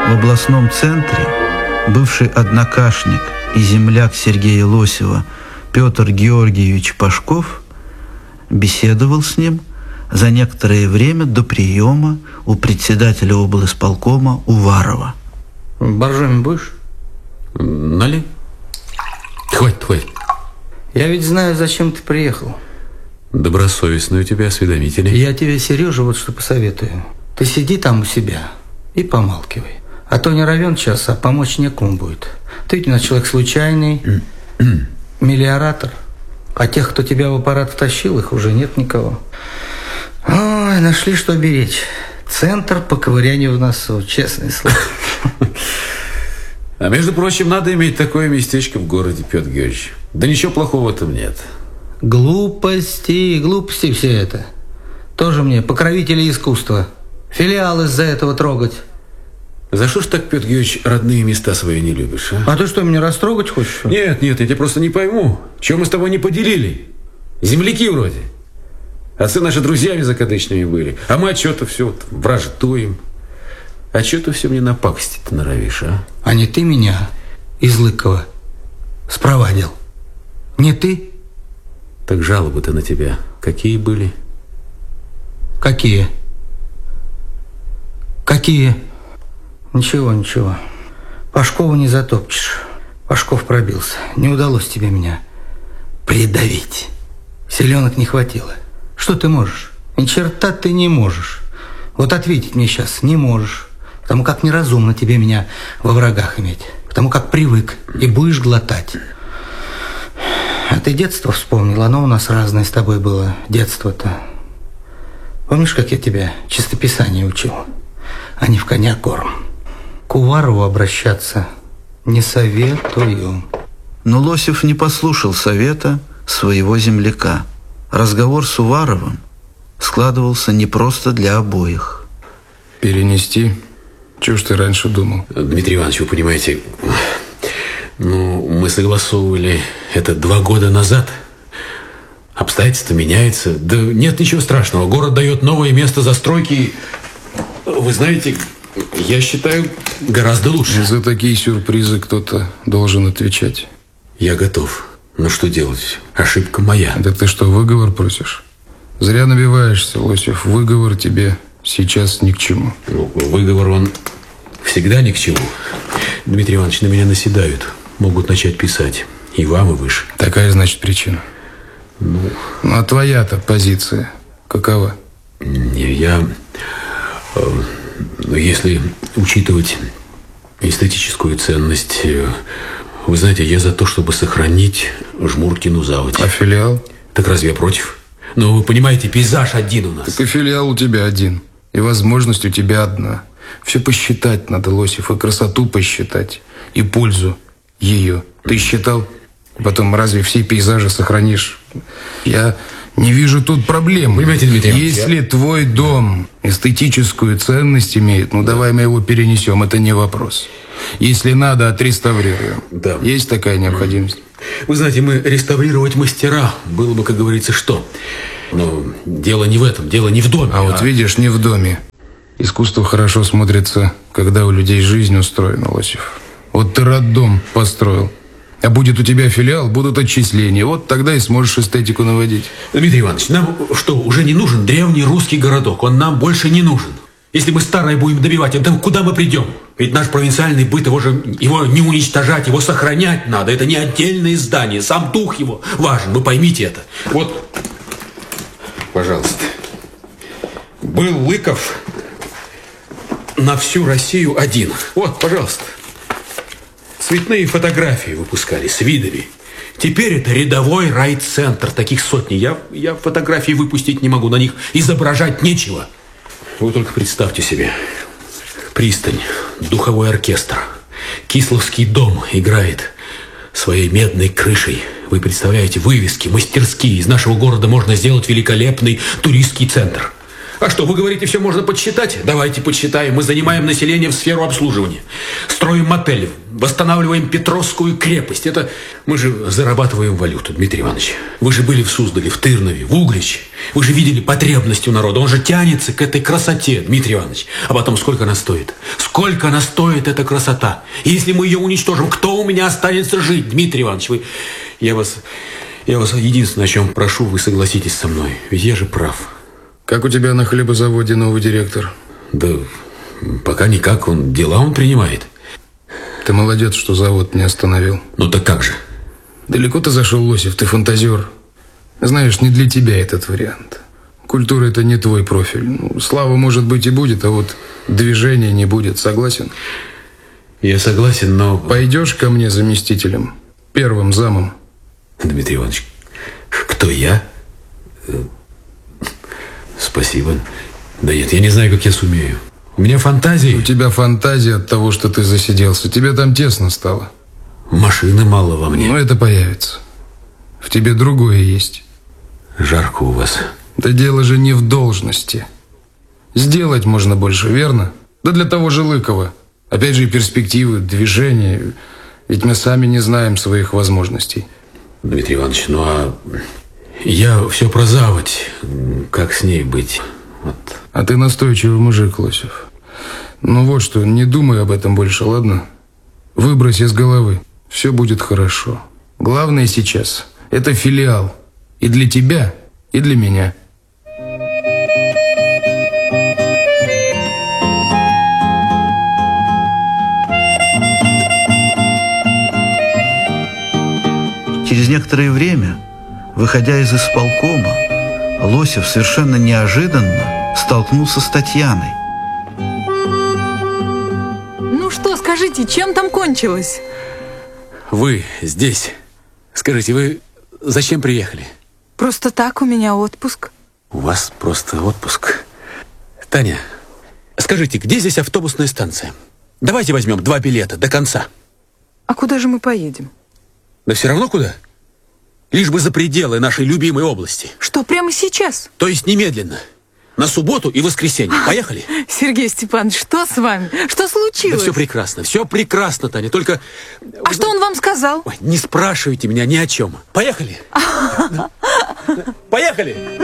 В областном центре бывший однокашник и земляк Сергея Лосева Петр Георгиевич Пашков беседовал с ним за некоторое время до приема у председателя облисполкома Уварова. Боржоми будешь? Налей. Хватит. Я ведь знаю, зачем ты приехал. Добросовестные у тебя осведомители. Я тебе, Сережа, вот что посоветую. Ты сиди там у себя и помалкивай. А то не равен час, а помочь некому будет. Ты ведь у нас человек случайный, мелиоратор. А тех, кто тебя в аппарат втащил, их уже нет никого. Ой, нашли, что беречь. Центр по ковырянию в носу, честное слово. А между прочим, надо иметь такое местечко в городе, Петр Георгиевич. Да ничего плохого в этом нет. Глупости все это. Тоже мне покровители искусства. Филиал из-за этого трогать. За что ж так, Петр Георгиевич, родные места свои не любишь, а? А ты что, меня растрогать хочешь? Нет, я тебя просто не пойму. Чего мы с тобой не поделили? Земляки вроде. Отцы наши друзьями закадычными были. А мы что-то все вот враждуем. А что ты все мне напакостить-то норовишь, а? А не ты меня из Лыкова спровадил? Не ты? Так жалобы-то на тебя какие были? Какие? Ничего. Пашкова не затопчешь. Пашков пробился. Не удалось тебе меня придавить. Силенок не хватило. Что ты можешь? Ни черта ты не можешь. Вот ответить мне сейчас не можешь. Потому как неразумно тебе меня во врагах иметь. Потому как привык и будешь глотать. А ты детство вспомнил. Оно у нас разное с тобой было. Детство-то. Помнишь, как я тебя чистописание учил? А не в коня корм. К Уварову обращаться не советую. Но Лосев не послушал совета своего земляка. Разговор с Уваровым складывался не просто для обоих. Перенести? Чего ж ты раньше думал? Дмитрий Иванович, вы понимаете, мы согласовывали это 2 года назад. Обстоятельства меняются. Да нет ничего страшного. Город дает новое место застройки. Вы знаете, я считаю, гораздо лучше. За такие сюрпризы кто-то должен отвечать. Я готов. Но что делать? Ошибка моя. Да ты что, выговор просишь? Зря набиваешься, Лосев. Выговор тебе сейчас ни к чему. Выговор, он всегда ни к чему. Дмитрий Иванович, на меня наседают. Могут начать писать. И вам, и выше. Такая, значит, причина. А твоя-то позиция какова? Если учитывать эстетическую ценность, вы знаете, я за то, чтобы сохранить Жмуркину заводь. А филиал? Так разве я против? Но вы понимаете, пейзаж один у нас. Так и филиал у тебя один. И возможность у тебя одна. Все посчитать надо, Лосев, и красоту посчитать, и пользу ее. Ты считал? Потом разве все пейзажи сохранишь? Я не вижу тут проблем. Понимаете, Дмитрий Иванович, если твой дом эстетическую ценность имеет, давай мы его перенесем, это не вопрос. Если надо, отреставрируем. Да. Есть такая необходимость? Вы знаете, мы реставрировать мастера. Было бы, как говорится, что? Но дело не в этом, дело не в доме. А вот видишь, не в доме. Искусство хорошо смотрится, когда у людей жизнь устроена, Лосев. Вот ты роддом построил. А будет у тебя филиал, будут отчисления. Вот тогда и сможешь эстетику наводить. Дмитрий Иванович, нам что, уже не нужен древний русский городок? Он нам больше не нужен. Если мы старое будем добивать, то куда мы придем? Ведь наш провинциальный быт, его не уничтожать, его сохранять надо. Это не отдельное здание, сам дух его важен. Вы поймите это. Вот, пожалуйста. Был Лыков на всю Россию один. Вот, пожалуйста. Цветные фотографии выпускали с видами. Теперь это рядовой райцентр. Таких сотни. Я фотографии выпустить не могу. На них изображать нечего. Вы только представьте себе. Пристань, духовой оркестр. Кисловский дом играет своей медной крышей. Вы представляете, вывески, мастерские. Из нашего города можно сделать великолепный туристский центр. А что, вы говорите, все можно подсчитать? Давайте подсчитаем. Мы занимаем население в сферу обслуживания. Строим мотели, восстанавливаем Петровскую крепость. Это мы же зарабатываем валюту, Дмитрий Иванович. Вы же были в Суздале, в Тырнове, в Угличе. Вы же видели потребности у народа. Он же тянется к этой красоте, Дмитрий Иванович. А потом, сколько она стоит? Сколько она стоит, эта красота? И если мы ее уничтожим, кто у меня останется жить, Дмитрий Иванович? Я вас единственное, о чем прошу, вы согласитесь со мной. Ведь я же прав. Как у тебя на хлебозаводе новый директор? Да пока никак, дела он принимает. Ты молодец, что завод не остановил. Ну так как же? Далеко ты зашел, Лосев, ты фантазер. Знаешь, не для тебя этот вариант. Культура – это не твой профиль. Ну, слава, может быть, и будет, а вот движения не будет. Согласен? Я согласен, но... Пойдешь ко мне заместителем? Первым замом? Дмитрий Иванович, кто я? Спасибо. Да нет, я не знаю, как я сумею. У меня фантазии. У тебя фантазия от того, что ты засиделся. Тебе там тесно стало. Машины мало во мне. Но это появится. В тебе другое есть. Жарко у вас. Да дело же не в должности. Сделать можно больше, верно? Да для того же Лыкова. Опять же и перспективы, движения. Ведь мы сами не знаем своих возможностей. Дмитрий Иванович, ну а я все про заводь. Как с ней быть? Вот. А ты настойчивый мужик, Лосев. Ну вот что, не думай об этом больше, ладно? Выбрось из головы. Все будет хорошо. Главное сейчас – это филиал. И для тебя, и для меня. Через некоторое время, выходя из исполкома, Лосев совершенно неожиданно столкнулся с Татьяной. Ну что, скажите, чем там кончилось? Вы здесь. Скажите, вы зачем приехали? Просто так, у меня отпуск. У вас просто отпуск. Таня, скажите, где здесь автобусная станция? Давайте возьмем 2 билета до конца. А куда же мы поедем? Да все равно куда? Лишь бы за пределы нашей любимой области. Что, прямо сейчас? То есть немедленно. На субботу и воскресенье. Поехали? Сергей Степанович, что с вами? Что случилось? Да все прекрасно, Таня. Только... А что он вам сказал? Ой, не спрашивайте меня ни о чем. Поехали? Поехали!